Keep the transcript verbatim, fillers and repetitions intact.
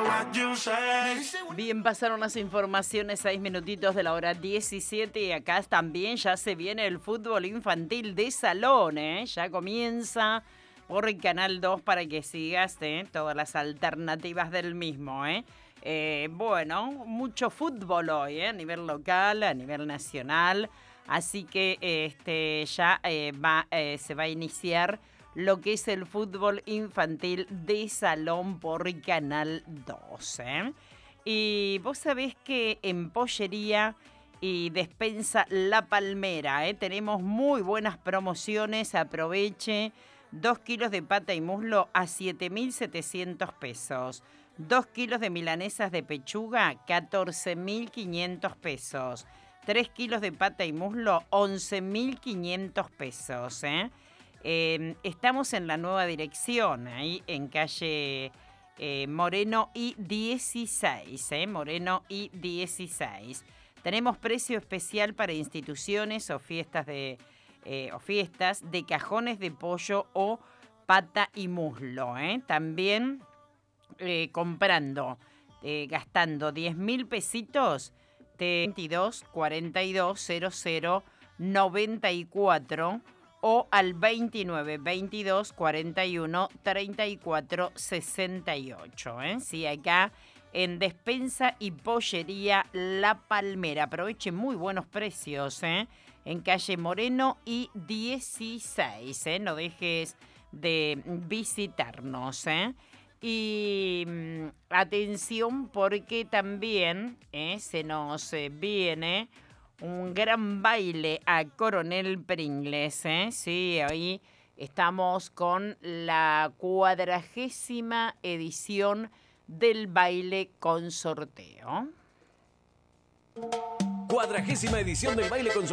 Bien, pasaron las informaciones, seis minutitos de la hora diecisiete y acá también ya se viene el fútbol infantil de salón, ¿eh? Ya comienza por el Canal dos para que sigas ¿eh? todas las alternativas del mismo, ¿eh? Eh, bueno, mucho fútbol hoy, ¿eh? A nivel local, a nivel nacional, así que este, ya eh, va, eh, se va a iniciar lo que es el fútbol infantil de salón por Canal dos, ¿eh? Y vos sabés que en Pollería y Despensa La Palmera, ¿eh? Tenemos muy buenas promociones, aproveche, dos kilos de pata y muslo a siete mil setecientos pesos, dos kilos de milanesas de pechuga, catorce mil quinientos pesos, tres kilos de pata y muslo, once mil quinientos pesos, ¿eh? Eh, estamos en la nueva dirección, ahí en calle eh, Moreno y dieciséis, eh, Moreno y dieciséis. Tenemos precio especial para instituciones o fiestas de eh, o fiestas de cajones de pollo o pata y muslo, ¿eh? También eh, comprando, eh, gastando diez mil pesitos, de veintidós cuarenta y dos cero cero noventa y cuatro o al veintinueve veintidós cuarenta y uno treinta y cuatro sesenta y ocho, ¿eh? Sí, acá en Despensa y Pollería La Palmera. Aproveche muy buenos precios, ¿eh? En calle Moreno y dieciséis, ¿eh? No dejes de visitarnos, ¿eh? Y mmm, atención porque también ¿eh? se nos eh, viene un gran baile a Coronel Pringles, ¿eh? Sí, ahí estamos con la cuadragésima edición del baile con sorteo. Cuadragésima edición del baile con sorteo.